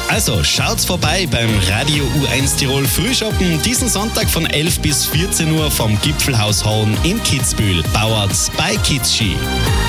Also schaut's vorbei beim Radio U1 Tirol Frühschoppen diesen Sonntag von 11 bis 14 Uhr vom Gipfelhaus Hohn in Kitzbühel. Bauert's bei Kitzski.